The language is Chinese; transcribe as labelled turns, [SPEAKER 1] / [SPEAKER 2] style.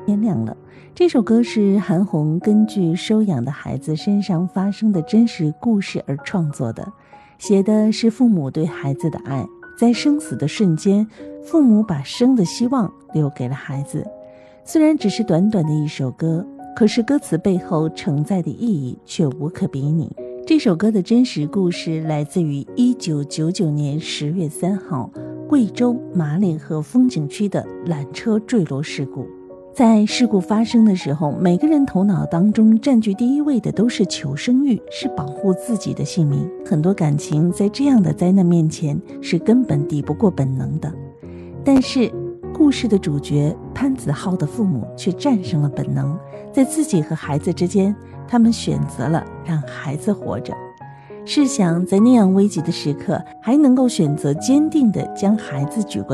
[SPEAKER 1] 天亮了。这首歌是韩红根据收养的孩子身上发生的真实故事而创作的，写的是父母对孩子的爱。在生死的瞬间，父母把生的希望留给了孩子。虽然只是短短的一首歌，可是歌词背后承载的意义却无可比拟。这首歌的真实故事来自于1999年10月3号贵州马岭河风景区的缆车坠落事故。在事故发生的时候，每个人头脑当中占据第一位的都是求生欲，是保护自己的性命。很多感情在这样的灾难面前是根本抵不过本能的。但是故事的主角潘子浩的父母却战胜了本能，在自己和孩子之间，他们选择了让孩子活着。试想，在那样危急的时刻，还能够选择坚定地将孩子举过